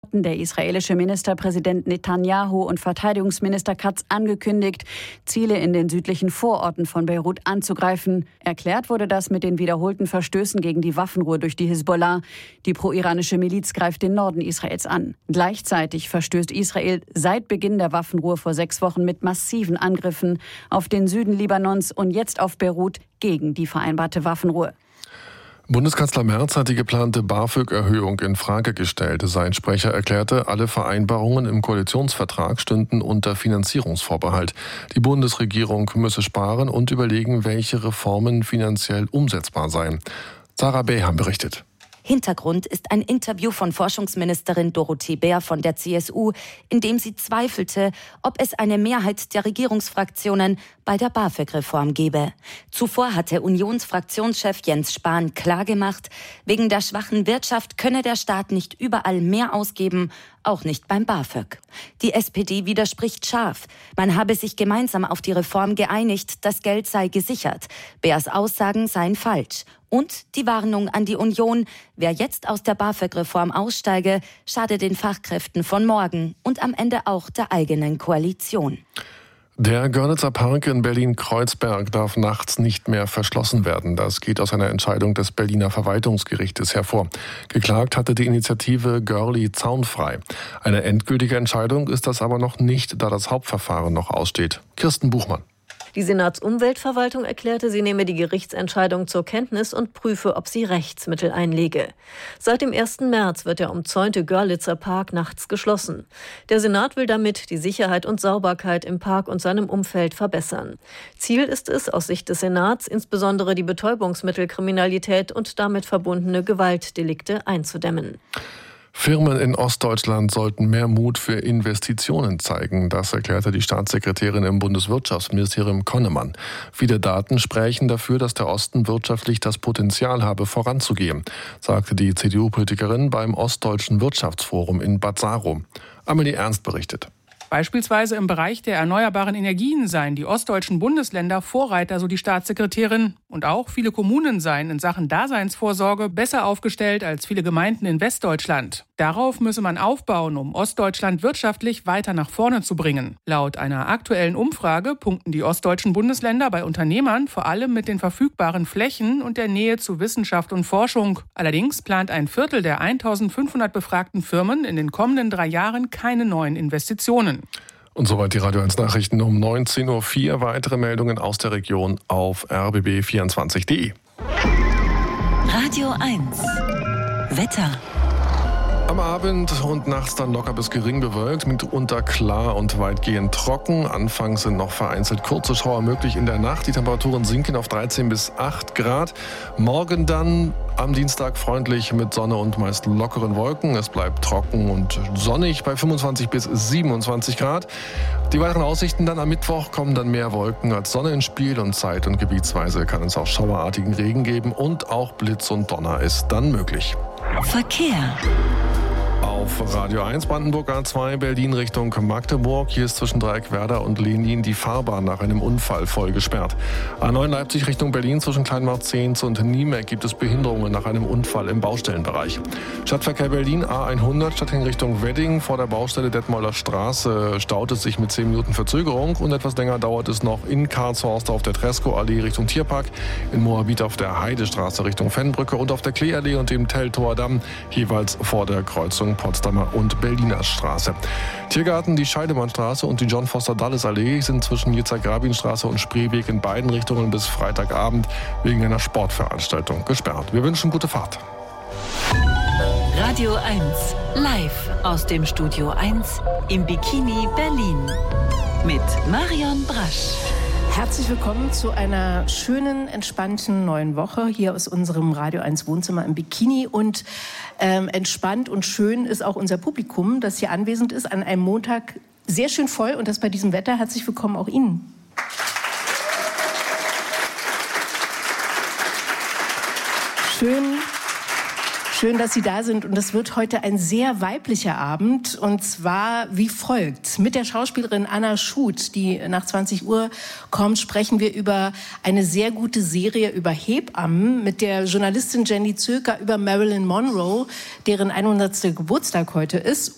Der israelische Ministerpräsident Netanyahu und Verteidigungsminister Katz angekündigt, Ziele in den südlichen Vororten von Beirut anzugreifen. Erklärt wurde das mit den wiederholten Verstößen gegen die Waffenruhe durch die Hisbollah. Die pro-iranische Miliz greift den Norden Israels an. Gleichzeitig verstößt Israel seit Beginn der Waffenruhe vor 6 Wochen mit massiven Angriffen auf den Süden Libanons und jetzt auf Beirut gegen die vereinbarte Waffenruhe. Bundeskanzler Merz hat die geplante BAföG-Erhöhung in Frage gestellt. Sein Sprecher erklärte, alle Vereinbarungen im Koalitionsvertrag stünden unter Finanzierungsvorbehalt. Die Bundesregierung müsse sparen und überlegen, welche Reformen finanziell umsetzbar seien. Sarah Beham berichtet. Hintergrund ist ein Interview von Forschungsministerin Dorothee Bär von der CSU, in dem sie zweifelte, ob es eine Mehrheit der Regierungsfraktionen bei der BAföG-Reform gebe. Zuvor hatte Unionsfraktionschef Jens Spahn klargemacht, wegen der schwachen Wirtschaft könne der Staat nicht überall mehr ausgeben, auch nicht beim BAföG. Die SPD widerspricht scharf. Man habe sich gemeinsam auf die Reform geeinigt, das Geld sei gesichert. Bärs Aussagen seien falsch. Und die Warnung an die Union, wer jetzt aus der BAföG-Reform aussteige, schade den Fachkräften von morgen und am Ende auch der eigenen Koalition. Der Görlitzer Park in Berlin-Kreuzberg darf nachts nicht mehr verschlossen werden. Das geht aus einer Entscheidung des Berliner Verwaltungsgerichtes hervor. Geklagt hatte die Initiative Görli Zaunfrei. Eine endgültige Entscheidung ist das aber noch nicht, da das Hauptverfahren noch aussteht. Kirsten Buchmann. Die Senatsumweltverwaltung erklärte, sie nehme die Gerichtsentscheidung zur Kenntnis und prüfe, ob sie Rechtsmittel einlege. Seit dem 1. März wird der umzäunte Görlitzer Park nachts geschlossen. Der Senat will damit die Sicherheit und Sauberkeit im Park und seinem Umfeld verbessern. Ziel ist es, aus Sicht des Senats, insbesondere die Betäubungsmittelkriminalität und damit verbundene Gewaltdelikte einzudämmen. Firmen in Ostdeutschland sollten mehr Mut für Investitionen zeigen. Das erklärte die Staatssekretärin im Bundeswirtschaftsministerium Konnemann. Viele Daten sprechen dafür, dass der Osten wirtschaftlich das Potenzial habe, voranzugehen, sagte die CDU-Politikerin beim Ostdeutschen Wirtschaftsforum in Bad Saro. Amelie Ernst berichtet. Beispielsweise im Bereich der erneuerbaren Energien seien die ostdeutschen Bundesländer Vorreiter, so die Staatssekretärin. Und auch viele Kommunen seien in Sachen Daseinsvorsorge besser aufgestellt als viele Gemeinden in Westdeutschland. Darauf müsse man aufbauen, um Ostdeutschland wirtschaftlich weiter nach vorne zu bringen. Laut einer aktuellen Umfrage punkten die ostdeutschen Bundesländer bei Unternehmern vor allem mit den verfügbaren Flächen und der Nähe zu Wissenschaft und Forschung. Allerdings plant ein Viertel der 1500 befragten Firmen in den kommenden 3 Jahren keine neuen Investitionen. Und soweit die Radio 1 Nachrichten um 19.04 Uhr. Weitere Meldungen aus der Region auf rbb24.de. Radio 1 Wetter. Am Abend und nachts dann locker bis gering bewölkt, mitunter klar und weitgehend trocken. Anfangs sind noch vereinzelt kurze Schauer möglich in der Nacht. Die Temperaturen sinken auf 13 bis 8 Grad. Morgen dann am Dienstag freundlich mit Sonne und meist lockeren Wolken. Es bleibt trocken und sonnig bei 25 bis 27 Grad. Die weiteren Aussichten dann am Mittwoch: kommen dann mehr Wolken als Sonne ins Spiel und zeit- und gebietsweise kann es auch schauerartigen Regen geben und auch Blitz und Donner ist dann möglich. Verkehr. Auf Radio 1 Brandenburg A2 Berlin Richtung Magdeburg. Hier ist zwischen Dreieckwerder und Lenin die Fahrbahn nach einem Unfall voll gesperrt. A9 Leipzig Richtung Berlin zwischen Kleinmarkt-Zehns und Niemek gibt es Behinderungen nach einem Unfall im Baustellenbereich. Stadtverkehr Berlin A100 Stadtring Richtung Wedding. Vor der Baustelle Detmolder Straße staut es sich mit 10 Minuten Verzögerung und etwas länger dauert es noch in Karlshorst auf der Tresco-Allee Richtung Tierpark, in Moabit auf der Heidestraße Richtung Fennbrücke und auf der Klee-Allee und dem Teltower Damm jeweils vor der Kreuzung Potsdamer und Berliner Straße. Tiergarten, die Scheidemannstraße und die John-Foster-Dulles-Allee sind zwischen Yitzhak-Rabin-Straße und Spreeweg in beiden Richtungen bis Freitagabend wegen einer Sportveranstaltung gesperrt. Wir wünschen gute Fahrt. Radio 1 live aus dem Studio 1 im Bikini Berlin mit Marion Brasch. Herzlich willkommen zu einer schönen, entspannten neuen Woche hier aus unserem Radio 1 Wohnzimmer im Bikini. Und entspannt und schön ist auch unser Publikum, das hier anwesend ist, an einem Montag sehr schön voll und das bei diesem Wetter. Herzlich willkommen auch Ihnen. Schön, dass Sie da sind. Und es wird heute ein sehr weiblicher Abend. Und zwar wie folgt. Mit der Schauspielerin Anna Schut, die nach 20 Uhr kommt, sprechen wir über eine sehr gute Serie über Hebammen. Mit der Journalistin Jenny Zöker über Marilyn Monroe, deren 100. Geburtstag heute ist.